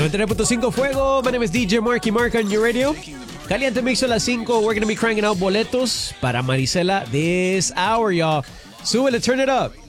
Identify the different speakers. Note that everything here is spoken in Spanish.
Speaker 1: 99.5 Fuego. My name is DJ Marky Mark on your radio. Caliente Mix a las 5. We're going to be cranking out boletos para Marisela this hour, y'all. Súbele, turn it up.